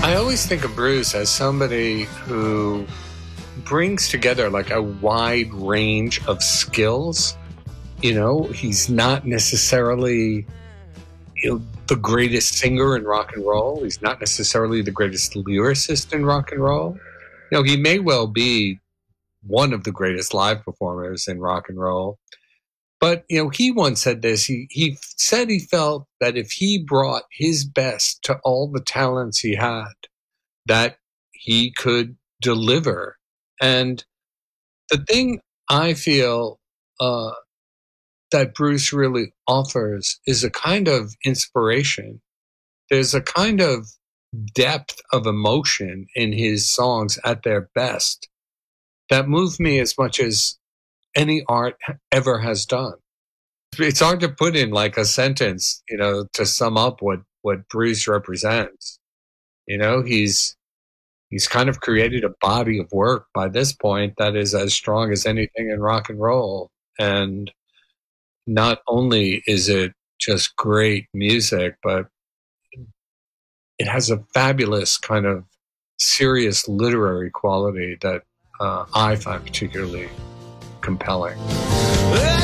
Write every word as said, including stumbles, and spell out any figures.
I always think of Bruce as somebody who brings together like a wide range of skills. You know, he's not necessarily, you know, the greatest singer in rock and roll. He's not necessarily the greatest lyricist in rock and roll. You know, he may well be one of the greatest live performers in rock and roll. But, you know, he once said this. He, he said he felt that if he brought his best to all the talents he had, that he could deliver. And the thing I feel uh, that Bruce really offers is a kind of inspiration. There's a kind of depth of emotion in his songs at their best that move me as much as any art ever has done. It's hard to put in like a sentence, you know, to sum up what, what Bruce represents. You know, he's he's kind of created a body of work by this point that is as strong as anything in rock and roll. And not only is it just great music, but it has a fabulous kind of serious literary quality that uh, I find particularly compelling.